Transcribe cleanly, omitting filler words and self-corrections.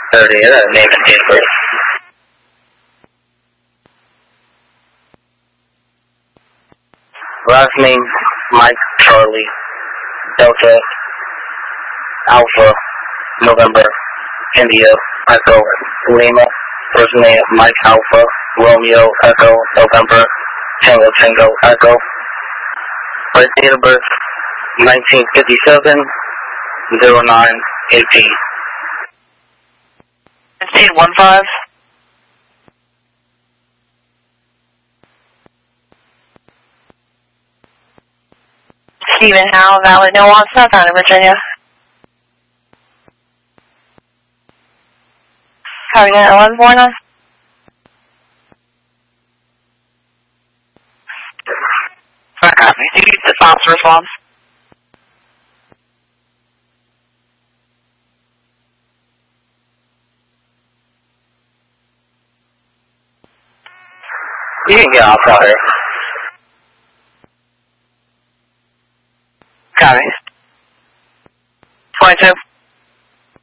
30, name and date of birth. Last name, Mike, Charlie, Delta, Alpha, November, India, Echo, Lima. First name, Mike, Alpha, Romeo, Echo, November, Tango, Tango, Echo. Birth date of birth, 1957, 0918. 1515. Stephen Howe, Valley Nuance, South Carolina, Virginia. Having an 1149. Copy. Do you need the fast response? You can get off water. Copy. 22.